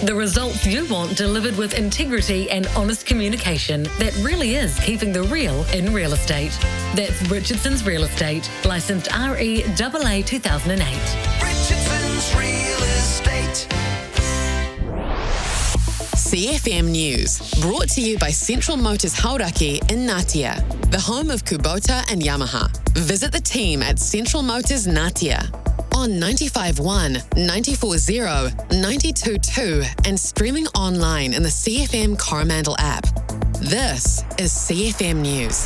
The results you want delivered with integrity and honest communication that really is keeping the real in real estate. That's Richardson's Real Estate, licensed REAA 2008. Richardson's Real Estate. CFM News, brought to you by Central Motors Hauraki in Ngatea, the home of Kubota and Yamaha. Visit the team at Central Motors Ngatea on 95.1, 94.0, 92.2 and streaming online in the CFM Coromandel app. This is CFM News.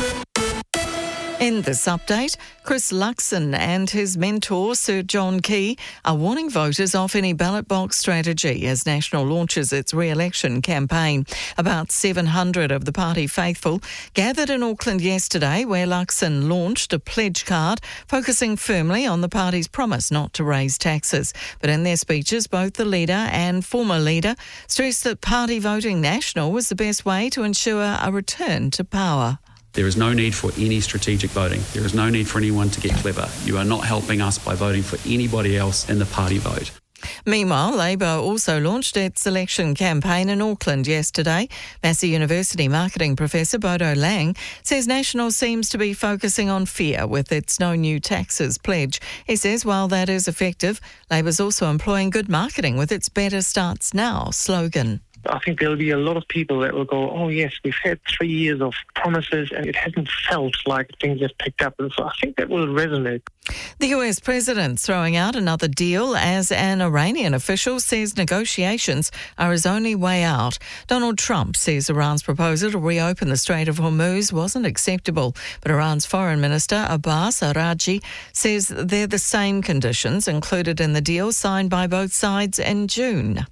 In this update, Chris Luxon and his mentor, Sir John Key, are warning voters off any ballot box strategy as National launches its re-election campaign. About 700 of the party faithful gathered in Auckland yesterday, where Luxon launched a pledge card focusing firmly on the party's promise not to raise taxes. But in their speeches, both the leader and former leader stressed that party voting National was the best way to ensure a return to power. There is no need for any strategic voting. There is no need for anyone to get clever. You are not helping us by voting for anybody else in the party vote. Meanwhile, Labor also launched its election campaign in Auckland yesterday. Massey University marketing professor Bodo Lang says National seems to be focusing on fear with its no new taxes pledge. He says while that is effective, Labor's also employing good marketing with its Better Starts Now slogan. I think there'll be a lot of people that will go, oh yes, we've had 3 years of promises and it hasn't felt like things have picked up. And so I think that will resonate. The US president's throwing out another deal as an Iranian official says negotiations are his only way out. Donald Trump says Iran's proposal to reopen the Strait of Hormuz wasn't acceptable, but Iran's Foreign Minister Abbas Araghchi says they're the same conditions included in the deal signed by both sides in June.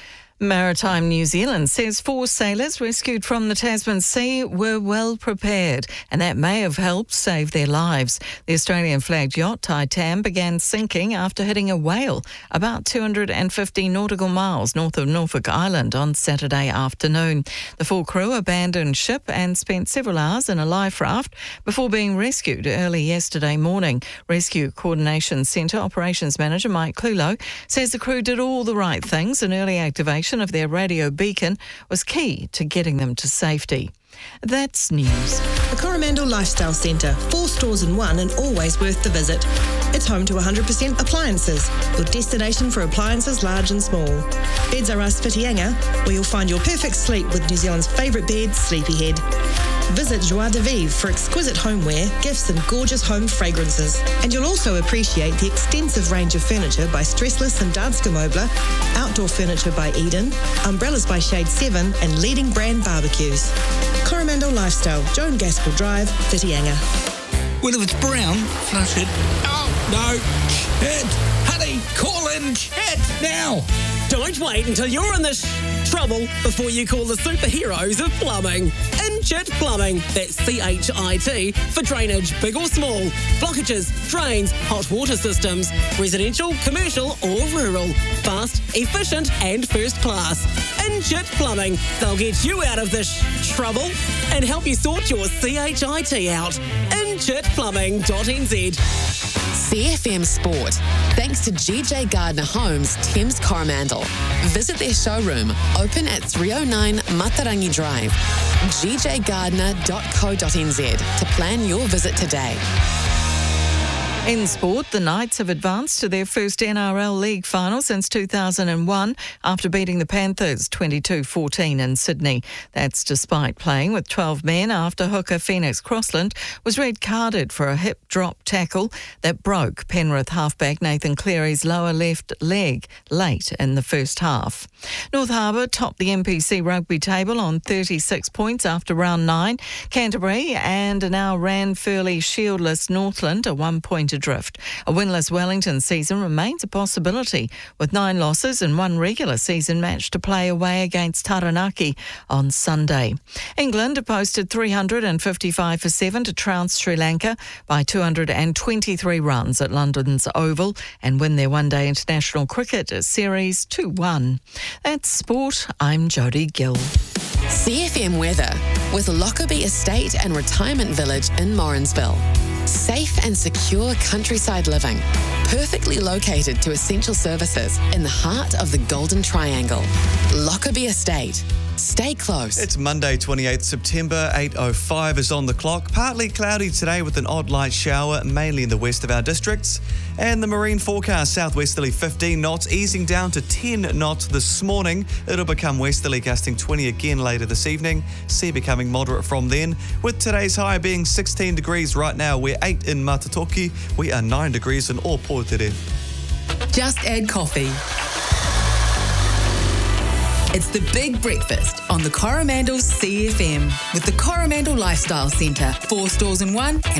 Maritime New Zealand says 4 sailors rescued from the Tasman Sea were well prepared, and that may have helped save their lives. The Australian-flagged yacht Titan began sinking after hitting a whale about 250 nautical miles north of Norfolk Island on Saturday afternoon. The 4 crew abandoned ship and spent several hours in a life raft before being rescued early yesterday morning. Rescue Coordination Centre Operations Manager Mike Clulo says the crew did all the right things and early activation of their radio beacon was key to getting them to safety. That's news. The Coromandel Lifestyle Centre, 4 stores in one and always worth the visit. It's home to 100% appliances, your destination for appliances large and small. Beds R Us Whitianga, where you'll find your perfect sleep with New Zealand's favourite bed, Sleepyhead. Visit Joie de Vivre for exquisite homeware, gifts and gorgeous home fragrances. And you'll also appreciate the extensive range of furniture by Stressless and Danske Möbler, outdoor furniture by Eden, umbrellas by Shade 7 and leading brand barbecues. Coromandel Lifestyle, Joan Gaskell Drive, Whitianga. Well, if it's brown, flush it. Oh, no. Chet! Honey, call in Chet now! Don't wait until you're in this trouble before you call the superheroes of plumbing. Inchit Plumbing, that's CHIT, for drainage, big or small, blockages, drains, hot water systems, residential, commercial or rural. Fast, efficient and first class. Inchit Plumbing, they'll get you out of this trouble and help you sort your CHIT out. InchitPlumbing.nz. CFM Sport, thanks to GJ Gardner Homes, Thames Coromandel. Visit their showroom, open at 309 Matarangi Drive. gjgardner.co.nz to plan your visit today. In sport, the Knights have advanced to their first NRL League final since 2001 after beating the Panthers 22-14 in Sydney. That's despite playing with 12 men after hooker Phoenix Crossland was red-carded for a hip drop tackle that broke Penrith halfback Nathan Cleary's lower left leg late in the first half. North Harbour topped the NPC rugby table on 36 points after round 9. Canterbury and now Ranfurly shieldless Northland are 1 point adrift. A winless Wellington season remains a possibility, with 9 losses and 1 regular season match to play away against Taranaki on Sunday. England posted 355 for 7 to trounce Sri Lanka by 223 runs at London's Oval and win their one-day international cricket series 2-1. That's sport. I'm Jodie Gill. CFM weather with Lockerbie Estate and Retirement Village in Morrinsville. Safe and secure countryside living. perfectly located to essential services in the heart of the Golden Triangle. Lockerbie Estate. Stay close. It's Monday, 28th September, 8:05 is on the clock. Partly cloudy today with an odd light shower, mainly in the west of our districts. And the marine forecast, southwesterly 15 knots, easing down to 10 knots this morning. It'll become westerly, gusting 20 again later this evening. Sea becoming moderate from then. With today's high being 16 degrees right now. We're 8 in Matatoki. We are 9 degrees in Ōpōtere. Just add coffee. It's the Big Breakfast on the Coromandel CFM with the Coromandel Lifestyle Centre. 4 stores in one.